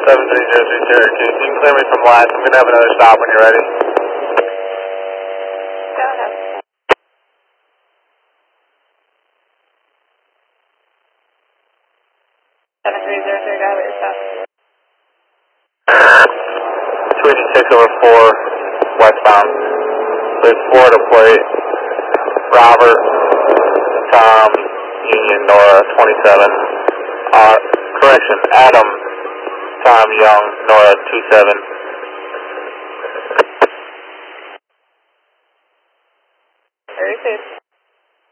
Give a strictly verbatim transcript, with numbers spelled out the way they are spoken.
seven three zero three Cherokee. You can clear me from last. I'm going to have another stop when you're ready. Go ahead. seven three zero three, go ahead with your stop. two eighty-six over four, westbound. With Florida plate, Robert, Tom, Union, Nora, twenty-seven. Uh, correction, Adam, Tom, Young, Nora, two seven. Very safe.